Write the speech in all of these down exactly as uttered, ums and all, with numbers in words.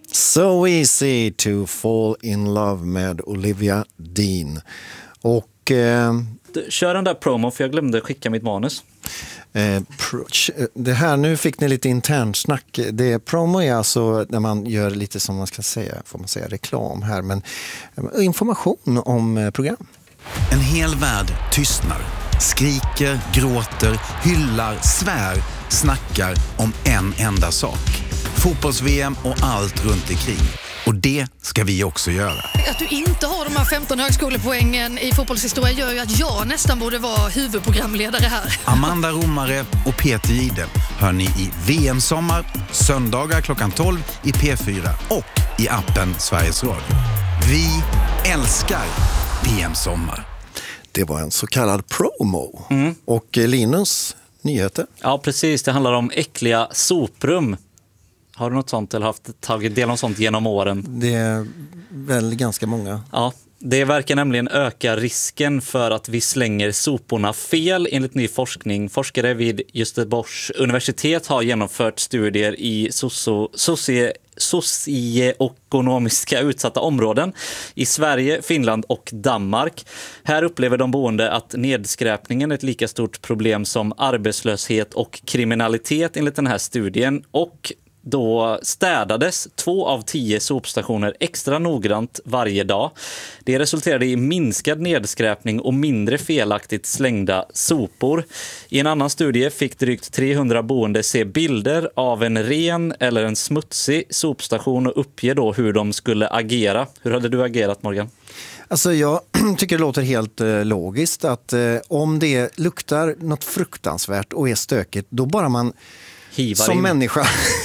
So easy to fall in love med Olivia Dean. Och eh, kör den där promo, för jag glömde skicka mitt manus. Eh, pro, det här, nu fick ni lite internsnack. Det promo är alltså när man gör lite som man ska säga, får man säga reklam här, men information om eh, program. En hel värld tystnar, skriker, gråter, hyllar, svär, snackar om en enda sak. Fotbolls-V M och allt runt omkring. Och det ska vi också göra. Att du inte har de här femton högskolepoängen i fotbollshistoria gör ju att jag nästan borde vara huvudprogramledare här. Amanda Romare och Peter Jihde hör ni i V M-sommar, söndagar klockan tolv i P fyra och i appen Sveriges Radio. Vi älskar V M-sommar. Det var en så kallad promo. Mm. Och Linus, nyheter? Ja, precis. Det handlar om äckliga soprum. Har du något sånt eller haft tagit del av sånt genom åren? Det är väl ganska många. Ja, det verkar nämligen öka risken för att vi slänger soporna fel enligt ny forskning. Forskare vid Göteborgs universitet har genomfört studier i socio, socio, socioekonomiska utsatta områden i Sverige, Finland och Danmark. Här upplever de boende att nedskräpningen är ett lika stort problem som arbetslöshet och kriminalitet enligt den här studien, och då städades två av tio sopstationer extra noggrant varje dag. Det resulterade i minskad nedskräpning och mindre felaktigt slängda sopor. I en annan studie fick drygt trehundra boende se bilder av en ren eller en smutsig sopstation och uppge då hur de skulle agera. Hur hade du agerat, Morgan? Alltså jag tycker det låter helt eh, logiskt att eh, om det luktar något fruktansvärt och är stökigt, då bara man Hivar som in. människa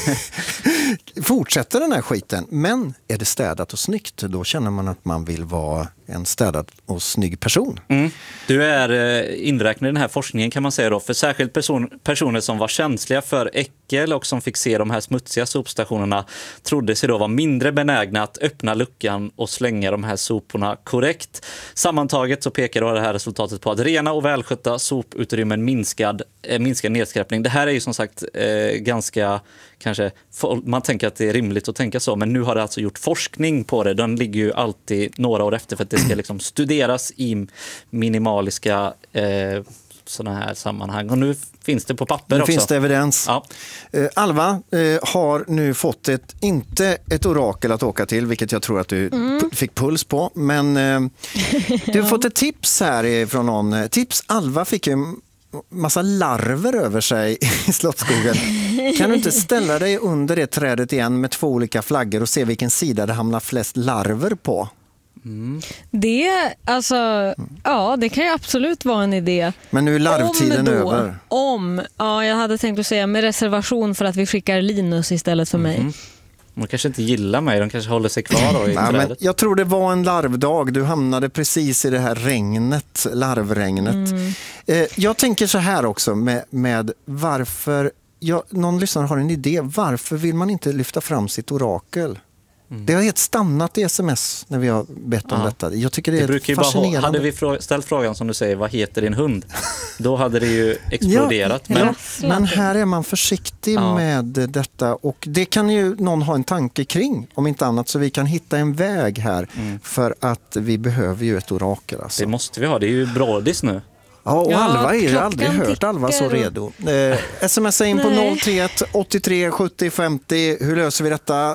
fortsätter den här skiten. Men är det städat och snyggt, då känner man att man vill vara en städad och snygg person. Mm. Du är eh, inräknad i den här forskningen, kan man säga då, för särskilt person, personer som var känsliga för äckel och som fick se de här smutsiga sopstationerna trodde sig då vara mindre benägna att öppna luckan och slänga de här soporna korrekt. Sammantaget så pekar då det här resultatet på att rena och välskötta soputrymmen minskad, eh, minskad nedskräpning. Det här är ju som sagt eh, ganska, kanske, man tänker att det är rimligt att tänka så, men nu har det alltså gjort forskning på det. Den ligger ju alltid några år efter för att det ska liksom studeras i minimaliska eh, sådana här sammanhang. Och nu finns det på papper nu också. Nu finns det evidens. Ja. Uh, Alva uh, har nu fått ett, inte ett orakel att åka till, vilket jag tror att du mm. p- fick puls på. Men uh, du har fått ett tips här från någon. Tips, Alva fick ju massa larver över sig i Slottsskogen. Kan du inte ställa dig under det trädet igen med två olika flaggor och se vilken sida det hamnar flest larver på? Mm. Det, alltså, ja, det kan ju absolut vara en idé. Men nu är larvtiden om då, över. Om, ja, jag hade tänkt att säga med reservation för att vi skickar Linus istället för mm. mig. De kanske inte gillar mig, de kanske håller sig kvar då i Nej, trädet. Men jag tror det var en larvdag. Du hamnade precis i det här regnet, larvregnet. Mm. Eh, jag tänker så här också med, med varför, jag, någon lyssnare har en idé, varför vill man inte lyfta fram sitt orakel? Mm. Det har helt stannat i sms när vi har bett om ja. detta. Jag tycker det, det är fascinerande. Bara, hade vi frå- ställt frågan som du säger, vad heter din hund? Då hade det ju exploderat. Ja, men... ja, men här är man försiktig ja. med detta. Och det kan ju någon ha en tanke kring, om inte annat, så vi kan hitta en väg här. Mm. För att vi behöver ju ett orakel. Alltså. Det måste vi ha, det är ju brådis nu. Ja, och ja, Alva är ju aldrig hört Alva så redo. Eh, smsa in på noll tre ett åttiotre sjuttio femtio. Hur löser vi detta?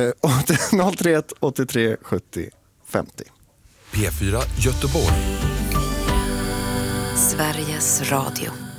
Eh, noll tre ett åttiotre sjuttio femtio. P fyra Göteborg. Sveriges Radio.